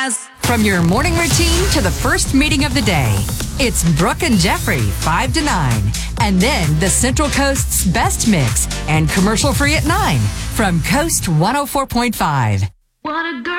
Jazz. From your morning routine to the first meeting of the day, it's Brooke and Jeffrey, 5 to 9. And then the Central Coast's best mix and commercial free at 9 from Coast 104.5. What a girl.